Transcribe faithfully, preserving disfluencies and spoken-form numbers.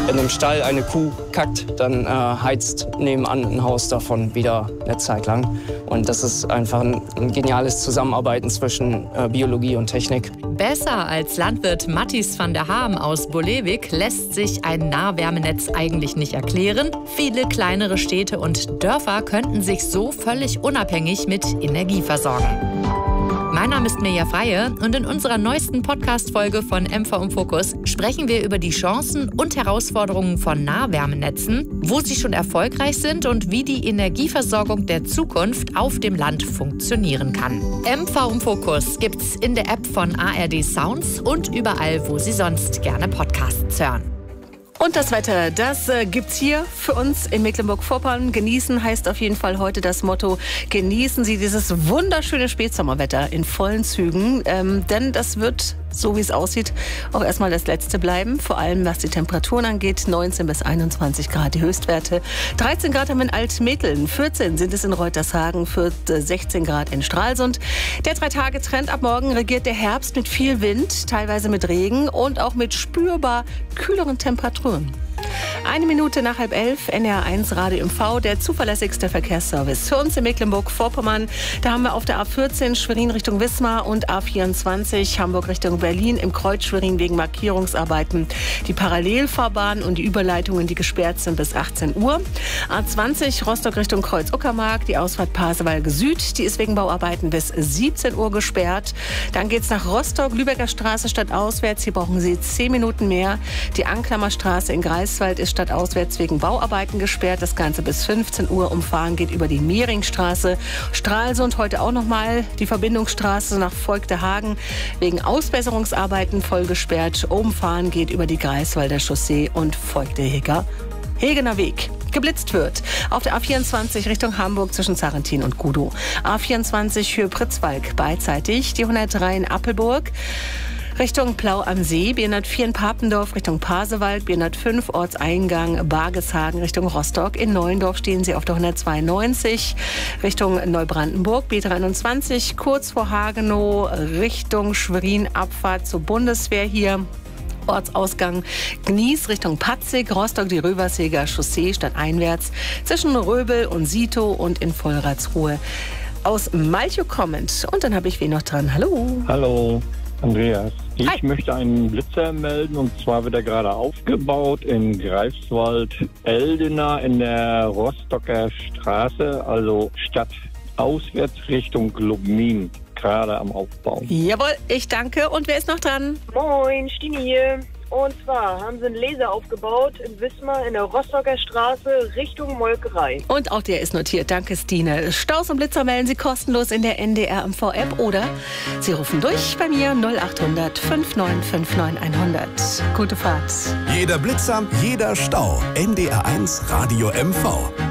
in einem Stall eine Kuh kackt, dann äh, heizt nebenan ein Haus davon wieder eine Zeit lang. Und das ist einfach ein, ein geniales Zusammenarbeiten zwischen äh, Biologie und Technik. Besser als Landwirt Mattis van der Haam aus Bolewik lässt sich ein Nahwärmenetz eigentlich nicht erklären. Viele kleinere Städte und Dörfer könnten sich so völlig unabhängig mit Energie versorgen. Mein Name ist Mirja Freie und in unserer neuesten Podcast-Folge von M V im Fokus sprechen wir über die Chancen und Herausforderungen von Nahwärmenetzen, wo sie schon erfolgreich sind und wie die Energieversorgung der Zukunft auf dem Land funktionieren kann. M V im Fokus gibt's in der App von A R D Sounds und überall, wo Sie sonst gerne Podcasts hören. Und das Wetter, das äh, gibt's hier für uns in Mecklenburg-Vorpommern. Genießen heißt auf jeden Fall heute das Motto: Genießen Sie dieses wunderschöne Spätsommerwetter in vollen Zügen. Ähm, denn das wird, so wie es aussieht, auch erstmal das Letzte bleiben. Vor allem was die Temperaturen angeht. neunzehn bis einundzwanzig Grad die Höchstwerte. dreizehn Grad haben wir in Altmetteln. vierzehn sind es in Reutershagen. Für sechzehn Grad in Stralsund. Der Drei-Tage-Trend ab morgen regiert der Herbst mit viel Wind, teilweise mit Regen und auch mit spürbar kühleren Temperaturen. Eine Minute nach halb elf, N R eins Radio M V, der zuverlässigste Verkehrsservice für uns in Mecklenburg-Vorpommern. Da haben wir auf der A vierzehn Schwerin Richtung Wismar und A vierundzwanzig Hamburg Richtung Berlin im Kreuz Schwerin wegen Markierungsarbeiten die Parallelfahrbahn und die Überleitungen, die gesperrt sind bis achtzehn Uhr. A zwanzig Rostock Richtung Kreuz Uckermark, die Ausfahrt Pasewalk Süd, die ist wegen Bauarbeiten bis siebzehn Uhr gesperrt. Dann geht's nach Rostock, Lübecker Straße stadtauswärts, hier brauchen Sie zehn Minuten mehr. Die Anklammerstraße in Greifswald ist stadtauswärts wegen Bauarbeiten gesperrt. Das Ganze bis fünfzehn Uhr. Umfahren geht über die Mehringstraße. Stralsund heute auch nochmal die Verbindungsstraße nach Voigtehagen wegen Ausbesserungsarbeiten voll gesperrt. Umfahren geht über die Greifswalder Chaussee und Voigteheger. Hegener Weg. Geblitzt wird auf der A vierundzwanzig Richtung Hamburg zwischen Zarentin und Gudow. A vierundzwanzig Höhe Pritzwalk beidseitig. Die hundertdrei in Appelburg Richtung Plau am See, B hundertvier in Papendorf Richtung Pasewalk, B hundertfünf Ortseingang Bargeshagen Richtung Rostock. In Neuendorf stehen Sie auf der hundertzweiundneunzig Richtung Neubrandenburg, B dreiundzwanzig kurz vor Hagenow Richtung Schwerin, Abfahrt zur Bundeswehr hier. Ortsausgang Gnies Richtung Patzig, Rostock die Röverseger Chaussee stadteinwärts zwischen Röbel und Sito und in Vollratsruhe. Aus Malchow kommend. Und dann habe ich wen noch dran. Hallo. Hallo. Andreas, ich Hi. möchte einen Blitzer melden, und zwar wird er gerade aufgebaut in Greifswald-Eldena in der Rostocker Straße, also stadtauswärts Richtung Lubmin, gerade am Aufbau. Jawohl, ich danke. Und wer ist noch dran? Moin, Stini hier. Und zwar haben sie einen Laser aufgebaut in Wismar in der Rostocker Straße Richtung Molkerei. Und auch der ist notiert. Danke, Stine. Staus und Blitzer melden Sie kostenlos in der N D R M V-App oder Sie rufen durch bei mir null acht hundert fünfundneunzig neunundfünfzig hundert. Gute Fahrt. Jeder Blitzer, jeder Stau. N D R eins Radio M V.